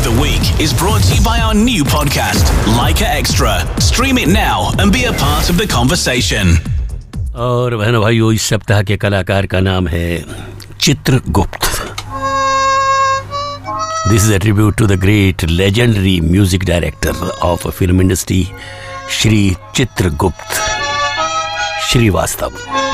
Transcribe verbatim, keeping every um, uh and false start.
the Week is brought to you by our new podcast, Leica Extra. Stream it now and be a part of the conversation. और बहनों भाइयों, इस सप्ताह के कलाकार का नाम है Chitragupta. This is a tribute to the great legendary music director of a film industry, Shri Chitragupta Srivastava.